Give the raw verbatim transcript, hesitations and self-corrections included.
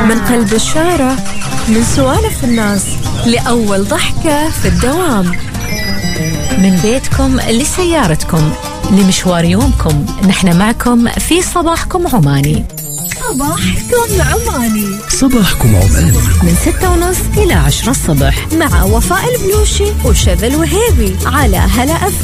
من قلب الشارع، من سوالف الناس لأول ضحكة في الدوام، من بيتكم لسيارتكم لمشوار يومكم، نحن معكم في صباحكم عماني. صباحكم عماني صباحكم عماني من ستة ونص إلى عشرة الصبح مع وفاء البلوشي وشذى الوهيبي على هلا أف